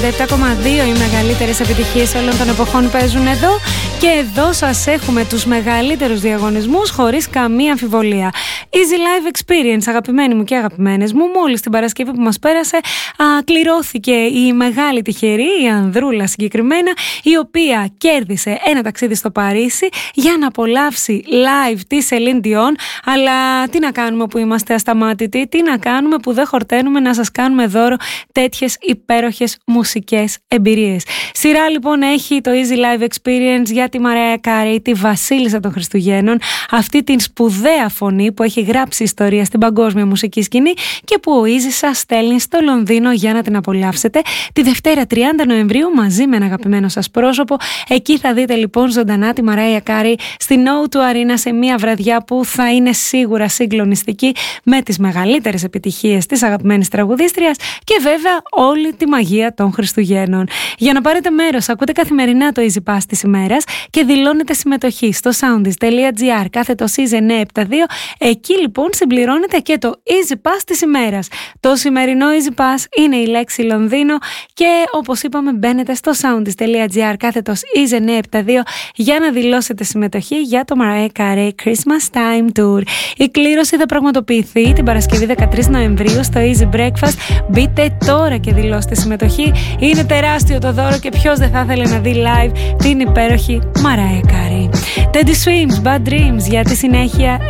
7,2 οι μεγαλύτερες επιτυχίες όλων των εποχών παίζουν εδώ και εδώ σας έχουμε τους μεγαλύτερους διαγωνισμούς χωρίς καμία αμφιβολία. Easy Live Experience, αγαπημένοι μου και αγαπημένες μου, μόλις την Παρασκευή που μας πέρασε κληρώθηκε η μεγάλη τυχερή, η Ανδρούλα συγκεκριμένα, η οποία κέρδισε ένα ταξίδι στο Παρίσι για να απολαύσει live τη Celine Dion. Αλλά τι να κάνουμε που είμαστε ασταμάτητοι, τι να κάνουμε που δεν χορταίνουμε να σας κάνουμε δώρο τέτοιες υπέροχες μουσικές εμπειρίες. Σειρά λοιπόν έχει το Easy Live Experience για τη Mariah Carey, τη βασίλισσα των Χριστουγέννων, αυτή την σπουδαία φωνή που έχει γράψει ιστορία στην παγκόσμια μουσική σκηνή και που ο Easy σας στέλνει στο Λονδίνο για να την απολαύσετε τη Δευτέρα 30 Νοεμβρίου μαζί με ένα αγαπημένο σας πρόσωπο. Εκεί θα δείτε λοιπόν ζωντανά τη Mariah Carey στην O2 Arena σε μια βραδιά που θα είναι σίγουρα συγκλονιστική με τις μεγαλύτερες επιτυχίες της αγαπημένης τραγουδίστριας και βέβαια όλη τη μαγεία των Χριστουγέννων. Για να πάρετε μέρος, ακούτε καθημερινά το Easy Pass της ημέρας και δηλώνετε συμμετοχή στο soundis.gr /season 972. Εκεί λοιπόν συμπληρώνετε και το Easy Pass της ημέρας. Το σημερινό Easy Pass είναι η λέξη Λονδίνο και όπως είπαμε μπαίνετε στο soundis.gr /season 972 για να δηλώσετε συμμετοχή για το Mariah Carey Christmas Time Tour. Η κλήρωση θα πραγματοποιηθεί την Παρασκευή 13 Νοεμβρίου στο Easy Breakfast. Μπείτε τώρα και δηλώστε συμμετοχή. Είναι τεράστιο το δώρο και ποιος δεν θα ήθελε να δει live την υπέροχη Mariah Carey. Teddy Swims, Bad Dreams, για τη συνέχεια